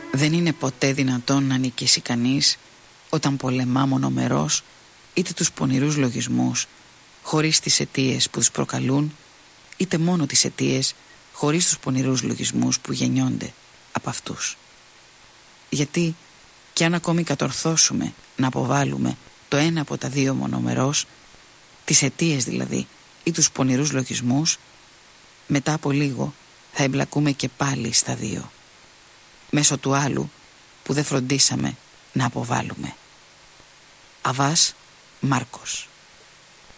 Δεν είναι ποτέ δυνατόν να νικήσει κανείς όταν πολεμά μονομερός είτε τους πονηρούς λογισμούς χωρίς τις αιτίες που τους προκαλούν, είτε μόνο τις αιτίες χωρίς τους πονηρούς λογισμούς που γεννιόνται από αυτούς. Γιατί κι αν ακόμη κατορθώσουμε να αποβάλουμε το ένα από τα δύο μονομερός, τις αιτίες δηλαδή ή τους πονηρούς λογισμούς, μετά από λίγο θα εμπλακούμε και πάλι στα δύο, μέσω του άλλου που δεν φροντίσαμε να αποβάλουμε. Αβάς Μάρκος.